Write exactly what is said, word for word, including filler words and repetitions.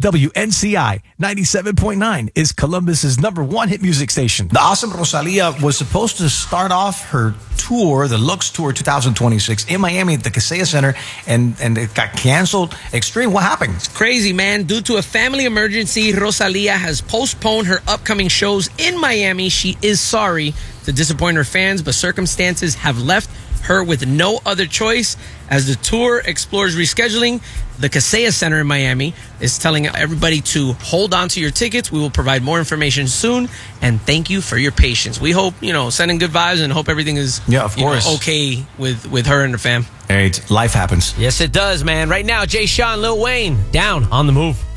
W N C I ninety-seven point nine is Columbus's number one hit music station. The awesome Rosalia was supposed to start off her tour, the Lux Tour twenty twenty-six, in Miami at the Kaseya Center, and, and it got canceled. Extreme, what happened? It's crazy, man. Due to a family emergency, Rosalia has postponed her upcoming shows in Miami. She is sorry to disappoint her fans, but circumstances have left her with no other choice. As the tour explores rescheduling, the Kaseya Center in Miami is telling everybody to hold on to your tickets. We will provide more information soon, and thank you for your patience. We hope, you know, sending good vibes and hope everything is yeah, of course. Know, okay with, with her and her fam. Hey, life happens. Yes, it does, man. Right now, Jay Sean, Lil Wayne, Down on the Move.